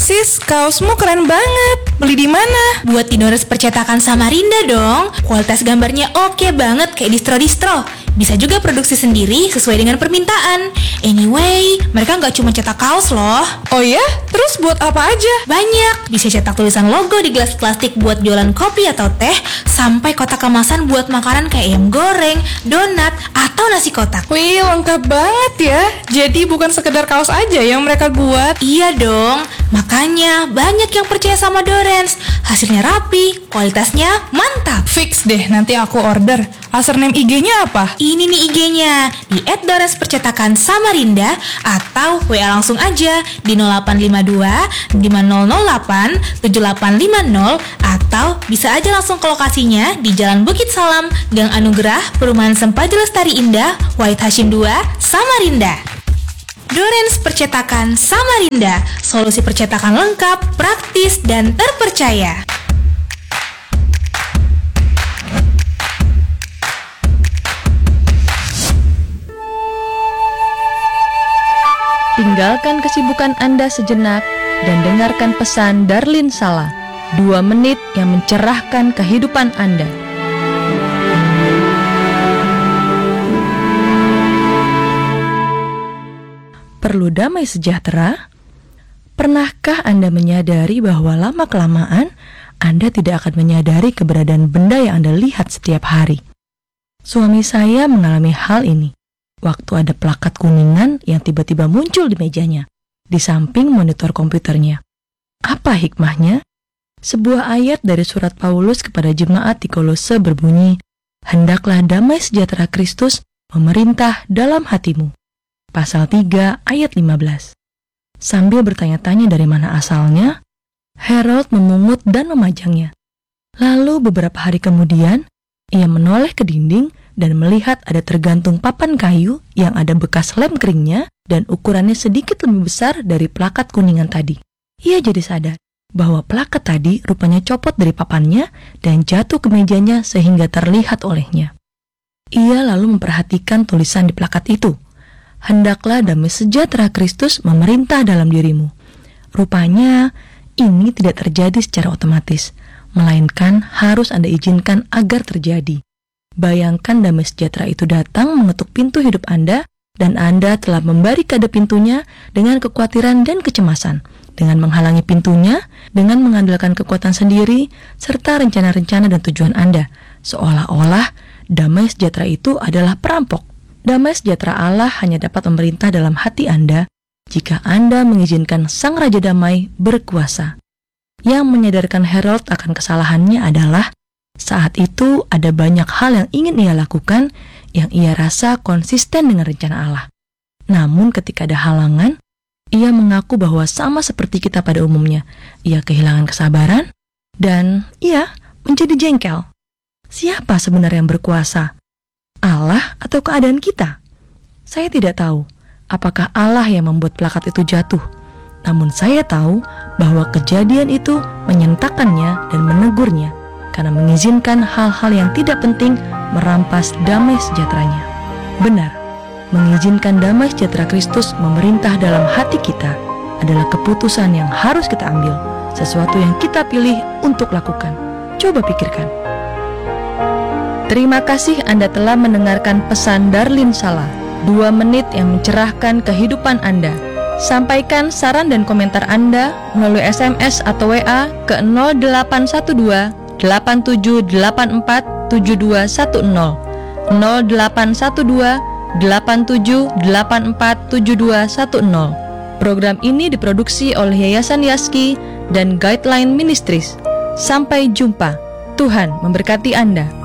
Sis, kaosmu keren banget. Beli di mana? Buat di Dores Percetakan Samarinda dong. Kualitas gambarnya oke banget kayak distro-distro. Bisa juga produksi sendiri sesuai dengan permintaan. Anyway, mereka nggak cuma cetak kaos loh. Oh ya? Terus buat apa aja? Banyak. Bisa cetak tulisan logo di gelas plastik buat jualan kopi atau teh, sampai kotak kemasan buat makanan kayak ayam goreng, donat, atau nasi kotak. Wih, lengkap banget ya. Jadi bukan sekedar kaos aja yang mereka buat. Iya dong. Makanya banyak yang percaya sama Dorens. Hasilnya rapi, kualitasnya mantap. Fix deh, nanti aku order. Username IG-nya apa? Ini nih IG-nya di @dorespercetakan Samarinda atau WA langsung aja di 0852 5008 7850 atau bisa aja langsung ke lokasinya di Jalan Bukit Salam, Gang Anugerah, Perumahan Sempadi Lestari Indah, Wahid Hashim 2, Samarinda. Dorens Percetakan Samarinda, solusi percetakan lengkap, praktis, dan terpercaya. Tinggalkan kesibukan Anda sejenak dan dengarkan pesan Darlin Sala, 2 menit yang mencerahkan kehidupan Anda. Perlu damai sejahtera? Pernahkah Anda menyadari bahwa lama-kelamaan Anda tidak akan menyadari keberadaan benda yang Anda lihat setiap hari? Suami saya mengalami hal ini waktu ada plakat kuningan yang tiba-tiba muncul di mejanya, di samping monitor komputernya. Apa hikmahnya? Sebuah ayat dari surat Paulus kepada jemaat di Kolose berbunyi, "Hendaklah damai sejahtera Kristus memerintah dalam hatimu." Pasal 3 ayat 15. Sambil bertanya-tanya dari mana asalnya, Harold memungut dan memajangnya. Lalu beberapa hari kemudian, ia menoleh ke dinding dan melihat ada tergantung papan kayu yang ada bekas lem keringnya dan ukurannya sedikit lebih besar dari plakat kuningan tadi. Ia jadi sadar bahwa plakat tadi rupanya copot dari papannya dan jatuh ke mejanya sehingga terlihat olehnya. Ia lalu memperhatikan tulisan di plakat itu, "Hendaklah damai sejahtera Kristus memerintah dalam dirimu." Rupanya ini tidak terjadi secara otomatis, melainkan harus Anda izinkan agar terjadi. Bayangkan damai sejahtera itu datang mengetuk pintu hidup Anda, dan Anda telah membarikade pintunya dengan kekhawatiran dan kecemasan, dengan menghalangi pintunya, dengan mengandalkan kekuatan sendiri, serta rencana-rencana dan tujuan Anda, seolah-olah damai sejahtera itu adalah perampok. Damai sejahtera Allah hanya dapat memerintah dalam hati Anda jika Anda mengizinkan Sang Raja Damai berkuasa. Yang menyadarkan Harold akan kesalahannya adalah saat itu ada banyak hal yang ingin ia lakukan yang ia rasa konsisten dengan rencana Allah. Namun ketika ada halangan, ia mengaku bahwa sama seperti kita pada umumnya, ia kehilangan kesabaran dan ia menjadi jengkel. Siapa sebenarnya yang berkuasa? Allah atau keadaan kita? Saya tidak tahu apakah Allah yang membuat plakat itu jatuh. Namun saya tahu bahwa kejadian itu menyentakannya dan menegurnya karena mengizinkan hal-hal yang tidak penting merampas damai sejahteranya. Benar, mengizinkan damai sejahtera Kristus memerintah dalam hati kita adalah keputusan yang harus kita ambil, sesuatu yang kita pilih untuk lakukan. Coba pikirkan. Terima kasih Anda telah mendengarkan pesan Darlin Sala, 2 menit yang mencerahkan kehidupan Anda. Sampaikan saran dan komentar Anda melalui SMS atau WA ke 0812 8784 7210 0812 8784 7210. Program ini diproduksi oleh Yayasan Yaski dan Guideline Ministries. Sampai jumpa. Tuhan memberkati Anda.